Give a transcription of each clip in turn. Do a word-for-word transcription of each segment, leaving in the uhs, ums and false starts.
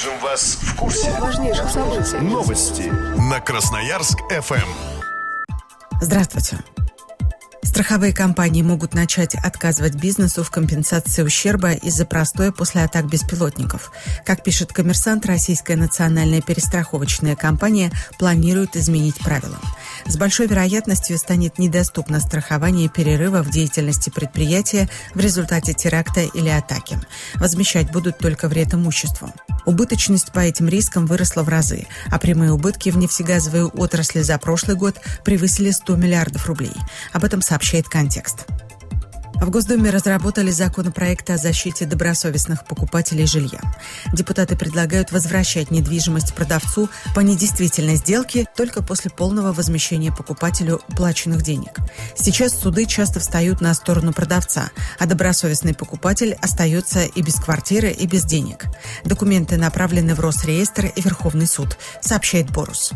Держим вас в курсе важнейших событий. Новости на Красноярск-эф эм. Здравствуйте. Страховые компании могут начать отказывать бизнесу в компенсации ущерба из-за простоя после атак беспилотников. Как пишет «Коммерсант», Российская национальная перестраховочная компания планирует изменить правила. С большой вероятностью станет недоступно страхование перерыва в деятельности предприятия в результате теракта или атаки. Возмещать будут только вред имуществу. Убыточность по этим рискам выросла в разы, а прямые убытки в нефтегазовой отрасли за прошлый год превысили сто миллиардов рублей. Об этом сообщает «Контекст». В Госдуме разработали законопроект о защите добросовестных покупателей жилья. Депутаты предлагают возвращать недвижимость продавцу по недействительной сделке только после полного возмещения покупателю уплаченных денег. Сейчас суды часто встают на сторону продавца, а добросовестный покупатель остается и без квартиры, и без денег. Документы направлены в Росреестр и Верховный суд, сообщает Борус.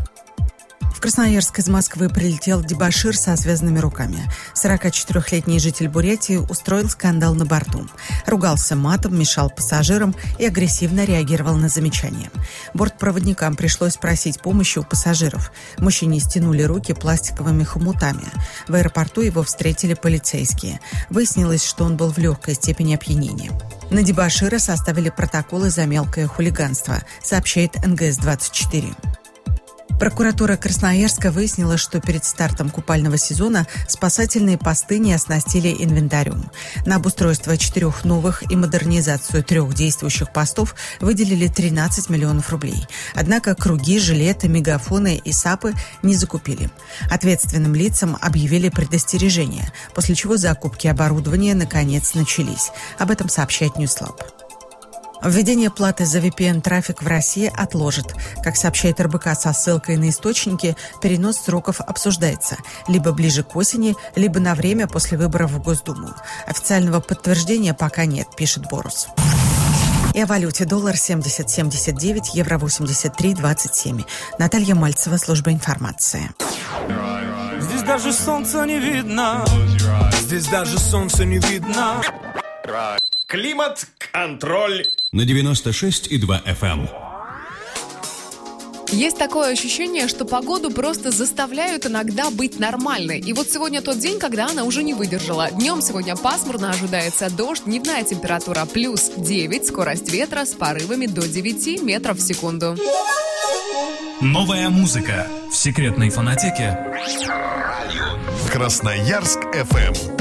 В Красноярск из Москвы прилетел дебошир со связанными руками. сорокачетырёхлетний житель Бурятии устроил скандал на борту. Ругался матом, мешал пассажирам и агрессивно реагировал на замечания. Бортпроводникам пришлось просить помощи у пассажиров. Мужчине стянули руки пластиковыми хомутами. В аэропорту его встретили полицейские. Выяснилось, что он был в легкой степени опьянения. На дебошира составили протоколы за мелкое хулиганство, сообщает эн гэ эс двадцать четыре. Прокуратура Красноярска выяснила, что перед стартом купального сезона спасательные посты не оснастили инвентарем. На обустройство четырех новых и модернизацию трех действующих постов выделили тринадцать миллионов рублей. Однако круги, жилеты, мегафоны и САПы не закупили. Ответственным лицам объявили предостережение, после чего закупки оборудования наконец начались. Об этом сообщает Ньюслаб. Введение платы за ви пи эн-трафик в России отложит. Как сообщает эр бэ ка со ссылкой на источники, перенос сроков обсуждается либо ближе к осени, либо на время после выборов в Госдуму. Официального подтверждения пока нет, пишет Борус. И о валюте. Доллар семьдесят семьдесят девять, евро восемьдесят три двадцать семь. Наталья Мальцева, служба информации. Здесь даже солнца не видно. Здесь даже солнца не видно. Климат-контроль на девяносто шесть и два эф эм. Есть такое ощущение, что погоду просто заставляют иногда быть нормальной. И вот сегодня тот день, когда она уже не выдержала. Днем сегодня пасмурно, ожидается дождь, дневная температура плюс девять, скорость ветра с порывами до девяти метров в секунду. Новая музыка в секретной фонотеке Красноярск-эф эм.